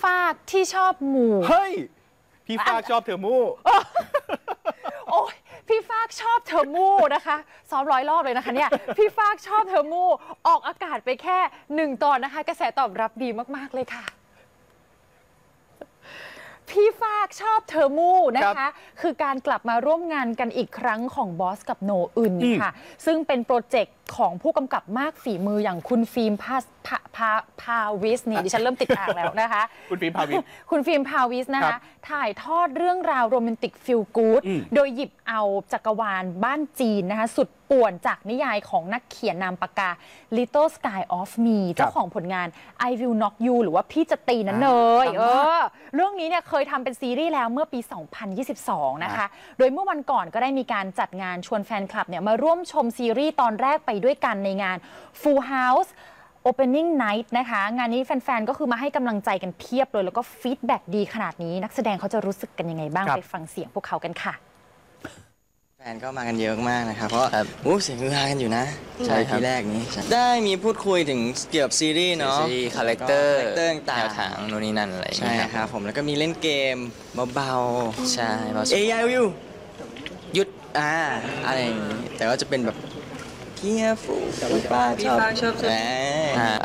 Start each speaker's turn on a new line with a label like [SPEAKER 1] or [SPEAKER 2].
[SPEAKER 1] ฟากที่ชอบหมู
[SPEAKER 2] เฮ้ยพี่ฟากชอบเธอมู่
[SPEAKER 1] โอ้ยพี่ฟากชอบเธอมู่นะคะซ้อม100 รอบเลยนะคะเนี่ยพี่ฟากชอบเธอมู่ออกอากาศไปแค่1 ตอนนะคะกระแสตอบรับดีมากๆเลยค่ะพี่ฟากชอบเธอมู่นะคะคือการกลับมาร่วมงานกันอีกครั้งของบอสกับโนอึนค่ะซึ่งเป็นโปรเจกต์ของผู้กำกับมากฝีมืออย่างคุณฟิล์มพาวิสนี่ดิฉันเริ่มติดอ่างแล้วนะคะ
[SPEAKER 2] คุณฟิล์มพาวิส
[SPEAKER 1] คุณฟิล์มพาวิสนะคะถ่ายทอดเรื่องราวโรแมนติกฟิลกู๊ดโดยหยิบเอาจักรวาลบ้านจีนนะคะสุดป่วนจากนิยายของนักเขียนนามปากกา Little Sky of Me เจ้าของผลงาน I Will Knock You หรือว่าพี่จะตีนั้นเลยเรื่องนี้เนี่ยเคยทำเป็นซีรีส์แล้วเมื่อปี 2022 นะคะโดยเมื่อวันก่อนก็ได้มีการจัดงานชวนแฟนคลับเนี่ยมาร่วมชมซีรีส์ตอนแรกไปด้วยกันในงาน Full House Opening Night นะคะงานนี้แฟนๆก็คือมาให้กำลังใจกันเพียบเลยแล้วก็ฟีดแบ็กดีขนาดนี้นักแสดงเขาจะรู้สึกกันยังไงบ้างไปฟังเสียงพวกเขากันค่ะ
[SPEAKER 3] แฟนก็มากันเยอะมากนะครับเพราะเสียงฮือฮากันอยู่นะ
[SPEAKER 4] ใช่ครับ
[SPEAKER 3] ทีแรกนี้ได้มีพูดคุยถึงเกี่ยวกับซีรีส์เนาะ
[SPEAKER 4] ซีรีส์คาแรคเตอร์
[SPEAKER 3] ต่าง
[SPEAKER 4] แนวทางโน่นนี่นั่นอะไรอย่าง
[SPEAKER 3] ใช่
[SPEAKER 4] เงี้ย
[SPEAKER 3] ครับผมแล้วก็มีเล่นเกมเบา
[SPEAKER 4] ใช่เพราะ
[SPEAKER 3] ๆ AI Will หยุดอะไรอย่างงี้แต่ว่าจะเป็นแบบ careful พี่ป้าชอบ